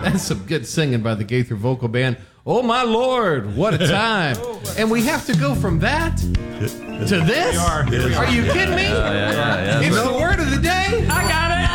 That's some good singing by the Gaither Vocal Band. Oh, my Lord, what a time. And we have to go from that to this? Are you kidding me? It's the word of the day. I got it.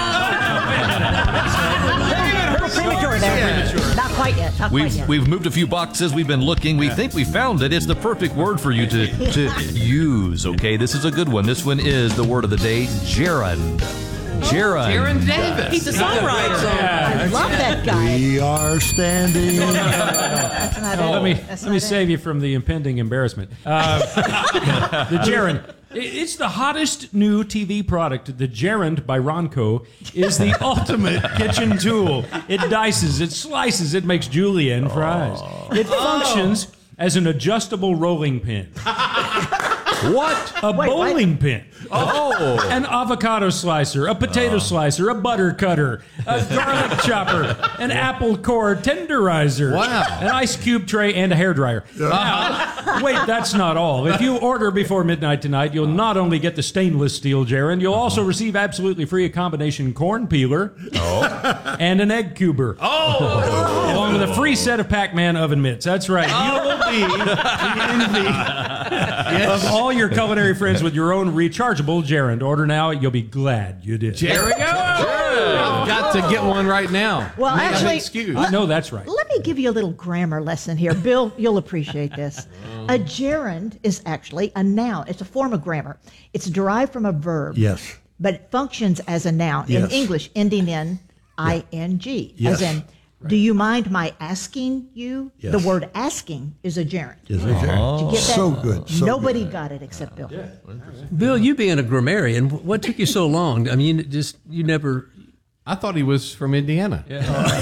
Premature there. Not quite yet. Not quite yet. We've moved a few boxes. We've been looking. We think we found it. It's the perfect word for you to use. Okay, this is a good one. This one is the word of the day, gerund. Gerund. Aaron Davis. He's a songwriter. I love that guy. We are standing. That's not it. Let me save you from the impending embarrassment. The gerund. It's the hottest new TV product. The Gerund by Ronco is the ultimate kitchen tool. It dices, it slices, it makes julienne fries. It functions as an adjustable rolling pin. What? A bowling pin. Oh. An avocado slicer, a potato slicer, a butter cutter, a garlic chopper, an apple core tenderizer, an ice cube tray, and a hairdryer. Now, wait, that's not all. If you order before midnight tonight, you'll not only get the stainless steel gerund, you'll also receive absolutely free a combination corn peeler and an egg cuber. Along with a free set of Pac-Man oven mitts. That's right. You'll be the envy of all your culinary friends with your own rechargeable gerund. Order now. You'll be glad you did. There we go. I've got to get one right now. Well, Make an actually, excuse. I know that's right. Let me give you a little grammar lesson here. Bill, you'll appreciate this. A gerund is actually a noun. It's a form of grammar. It's derived from a verb. Yes. But it functions as a noun. Yes. In English, ending in ing. Yes. As in, do you mind my asking you? Yes. The word asking is a gerund. Is it there? Did you get that? So good. So Nobody good. got it except Bill. Bill, you being a grammarian, what took you so long? I mean, you never. I thought he was from Indiana.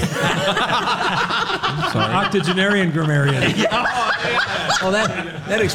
Octogenarian grammarian. Oh, that